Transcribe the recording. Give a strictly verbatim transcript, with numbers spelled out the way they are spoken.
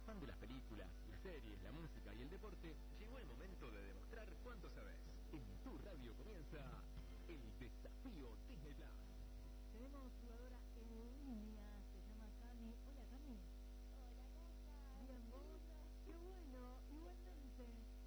fan de las películas, las series, la música y el deporte, llegó el momento de demostrar